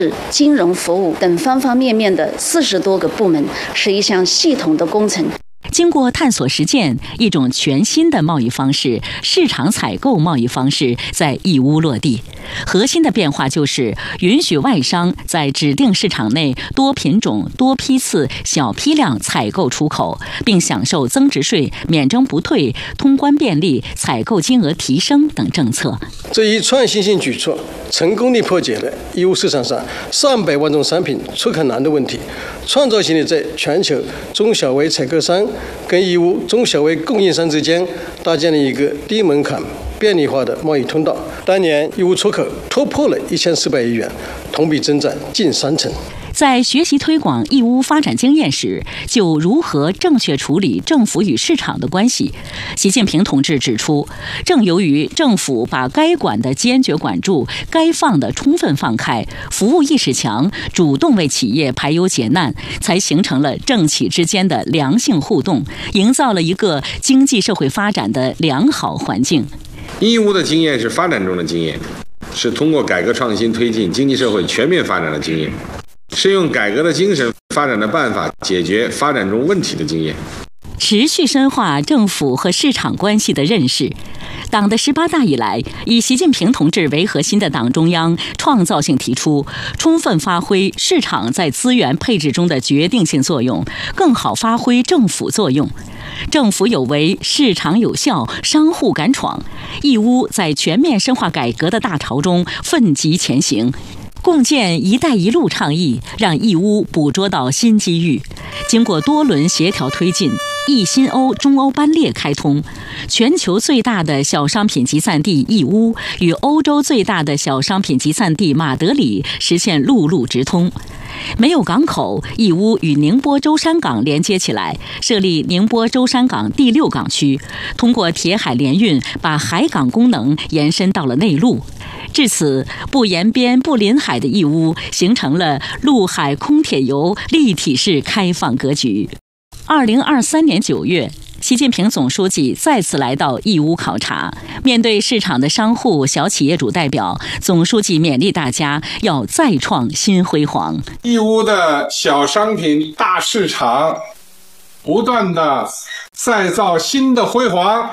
金融服务等方方面面的40多个部门，是一项系统的工程。 经过探索实践，一种全新的贸易方式——市场采购贸易方式在义乌落地。核心的变化就是允许外商在指定市场内多品种、多批次、小批量采购出口，并享受增值税、免征不退、通关便利、采购金额提升等政策。 这一创新性举措成功地破解了义乌市场上上百万种产品出口难的问题，创造性的在全球中小微采购商跟义乌中小微供应商之间搭建了一个低门槛、便利化的贸易通道。当年义乌出口突破了1400亿元，同比增长近30%。 在学习推广义乌发展经验时，就如何正确处理政府与市场的关系，习近平同志指出，正由于政府把该管的坚决管住，该放的充分放开，服务意识强，主动为企业排忧解难，才形成了政企之间的良性互动，营造了一个经济社会发展的良好环境。 义乌的经验是发展中的经验，是通过改革创新推进经济社会全面发展的经验，是用改革的精神、发展的办法解决发展中问题的经验。 持续深化政府和市场关系的认识。党的18大以来，以习近平同志为核心的党中央创造性提出，充分发挥市场在资源配置中的决定性作用，更好发挥政府作用。政府有为，市场有效，商户敢闯。义乌在全面深化改革的大潮中奋楫前行。共建“一带一路”倡议，让义乌捕捉到新机遇。经过多轮协调推进，义新欧、中欧班列开通，全球最大的小商品集散地义乌与欧洲最大的小商品集散地马德里实现陆路直通。没有港口，义乌与宁波舟山港连接起来，设立宁波舟山港第6港区，通过铁海联运，把海港功能延伸到了内陆。至此，不沿边不临海的义乌形成了陆海空铁游立体式开放格局。2023年9月，习近平总书记再次来到义乌考察，面对市场的商户、小企业主代表，总书记勉励大家要再创新辉煌。 义乌的小商品大市场，不断的再造新的辉煌。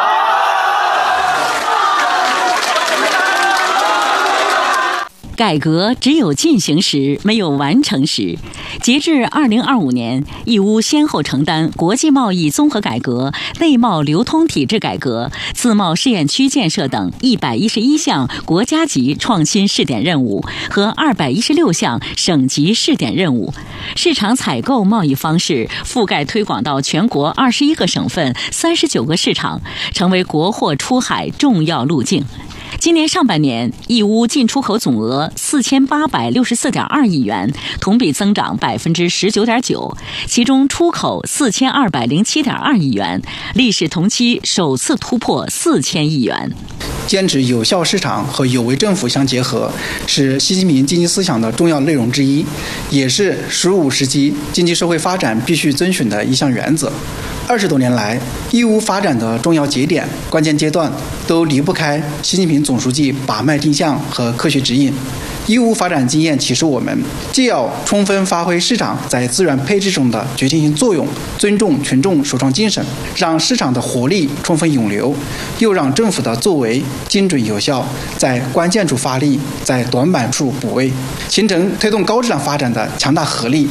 改革只有进行时，没有完成时。截至2025年，义乌先后承担国际贸易综合改革、内贸流通体制改革、自贸试验区建设等111项国家级创新试点任务和216项省级试点任务。市场采购贸易方式覆盖推广到全国21个省份、39个市场，成为国货出海重要路径。今年上半年，义乌进出口总额4864.2亿元，同比增长19.9%，其中出口4207.2亿元，历史同期首次突破4000亿元。 坚持有效市场和有为政府相结合，是习近平经济思想的重要内容之一，也是15时期经济社会发展必须遵循的一项原则。20多年来，义乌发展的重要节点、关键阶段都离不开习近平总书记把脉定向和科学指引。义乌发展经验启示我们，既要充分发挥市场在资源配置中的决定性作用，尊重群众首创精神，让市场的活力充分涌流，又让政府的作为精准有效，在关键处发力，在短板处补位，形成推动高质量发展的强大合力。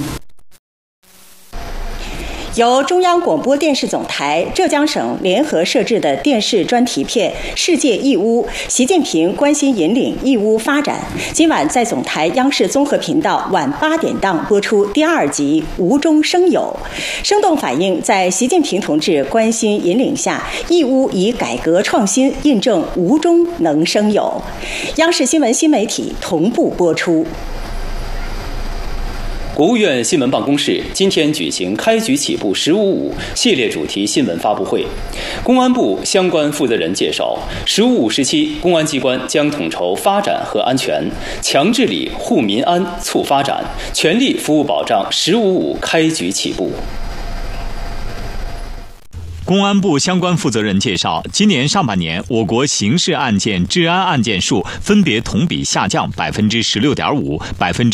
由中央广播电视总台、浙江省联合摄制的电视专题片《世界义乌》，习近平关心引领义乌发展，今晚在总台央视综合频道晚8点档播出第2集《无中生有》，生动反映在习近平同志关心引领下，义乌以改革创新印证无中能生有。央视新闻新媒体同步播出。 国务院新闻办公室今天举行开局起步15.5系列主题新闻发布会。公安部相关负责人介绍，15.5时期，公安机关将统筹发展和安全，强治理、护民安、促发展，全力服务保障15.5开局起步。 公安部相关负责人介绍，今年上半年，我国刑事案件、治安案件数分别同比下降16.5%、